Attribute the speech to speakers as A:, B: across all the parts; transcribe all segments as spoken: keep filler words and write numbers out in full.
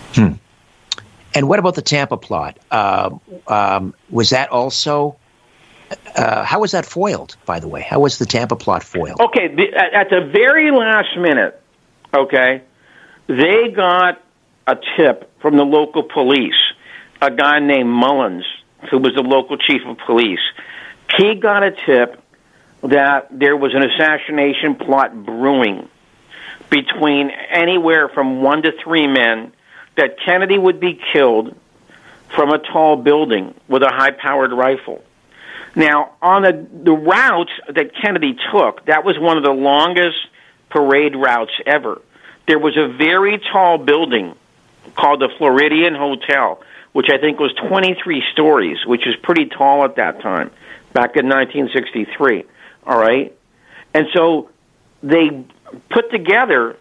A: Hmm. And what about the Tampa plot? Uh, um, was that also... Uh, how was that foiled, by the way? How was the Tampa plot foiled?
B: Okay, the, at the very last minute, okay, they got a tip from the local police, a guy named Mullins, who was the local chief of police. He got a tip that there was an assassination plot brewing between anywhere from one to three men, that Kennedy would be killed from a tall building with a high-powered rifle. Now, on the, the route that Kennedy took, that was one of the longest parade routes ever. There was a very tall building called the Floridian Hotel, which I think was twenty-three stories, which is pretty tall at that time, back in nineteen sixty-three, all right? And so they put together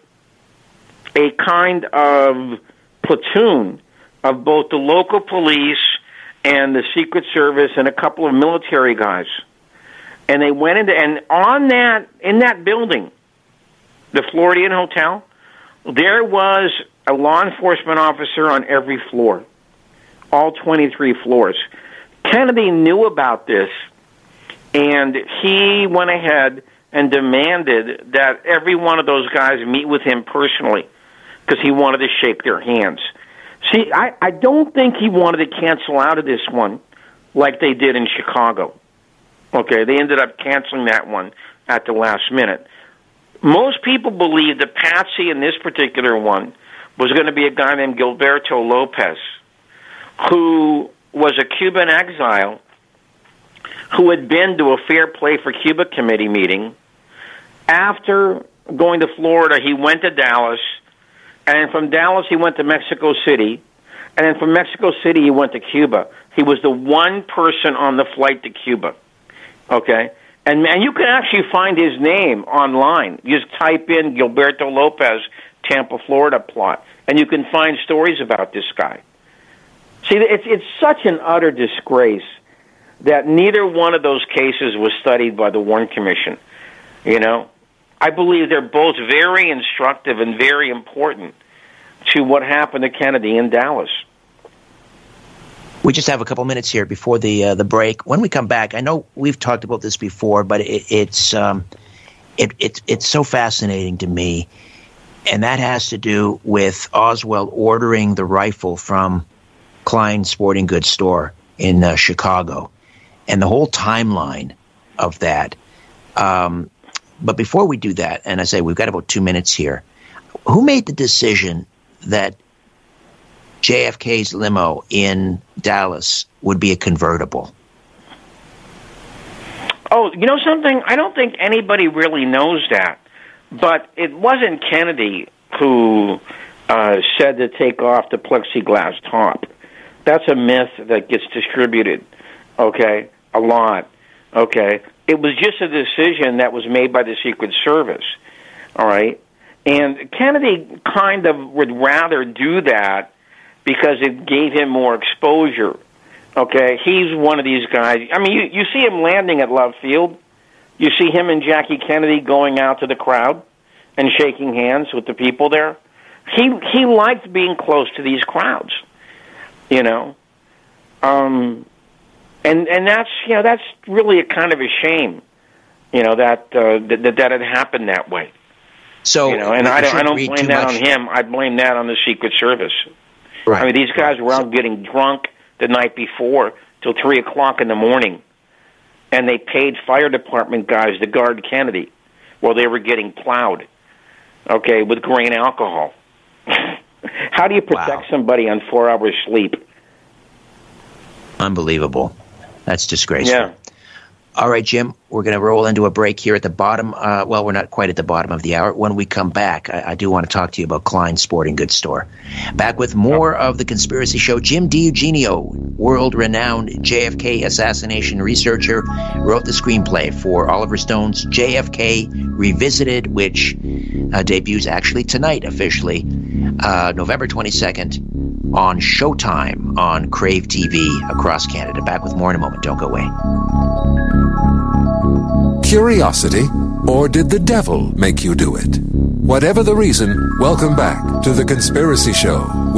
B: a kind of platoon of both the local police and the Secret Service and a couple of military guys. And they went into, and on that, in that building, the Floridian Hotel, there was a law enforcement officer on every floor, all twenty-three floors. Kennedy knew about this, and he went ahead and demanded that every one of those guys meet with him personally, because he wanted to shake their hands. See, I, I don't think he wanted to cancel out of this one like they did in Chicago. Okay, they ended up canceling that one at the last minute. Most people believe that Patsy in this particular one was going to be a guy named Gilberto Lopez, who was a Cuban exile who had been to a Fair Play for Cuba committee meeting. After going to Florida, he went to Dallas, and then from Dallas he went to Mexico City, and then from Mexico City he went to Cuba. He was the one person on the flight to Cuba, okay? And, and you can actually find his name online. You just type in Gilberto Lopez, Tampa, Florida plot, and you can find stories about this guy. See, it's, it's such an utter disgrace that neither one of those cases was studied by the Warren Commission, you know? I believe they're both very instructive and very important to what happened to Kennedy in Dallas.
A: We just have a couple minutes here before the uh, the break. When we come back, I know we've talked about this before, but it, it's um, it, it, it's so fascinating to me, and that has to do with Oswald ordering the rifle from Klein Sporting Goods store in uh, Chicago, and the whole timeline of that. Um, But before we do that, and I say we've got about two minutes here, who made the decision that J F K's limo in Dallas would be a convertible?
B: Oh, you know something? I don't think anybody really knows that. But it wasn't Kennedy who uh, said to take off the plexiglass top. That's a myth that gets distributed, okay, a lot, okay? It was just a decision that was made by the Secret Service, all right? And Kennedy kind of would rather do that because it gave him more exposure, okay? He's one of these guys. I mean, you, you see him landing at Love Field. You see him and Jackie Kennedy going out to the crowd and shaking hands with the people there. He he liked being close to these crowds, you know? Um... And and that's you know that's really a kind of a shame, you know that uh, that that had happened that way.
A: So
B: you know, and I don't I don't blame that on him. I blame that on the Secret Service.
A: Right.
B: I mean, these guys were out so, getting drunk the night before till three o'clock in the morning, and they paid fire department guys to guard Kennedy while they were getting plowed, okay, with grain alcohol. How do you protect wow. somebody on four hours sleep?
A: Unbelievable. That's disgraceful.
B: Yeah.
A: All right, Jim, we're going to roll into a break here at the bottom. Uh, well, we're not quite at the bottom of the hour. When we come back, I, I do want to talk to you about Klein Sporting Goods Store. Back with more of The Conspiracy Show. Jim DiEugenio, world-renowned J F K assassination researcher, wrote the screenplay for Oliver Stone's J F K Revisited, which uh, debuts actually tonight officially, uh, November twenty-second, on Showtime on Crave T V across Canada. Back with more in a moment. Don't go away.
C: Curiosity, or did the devil make you do it? Whatever the reason, welcome back to The Conspiracy Show.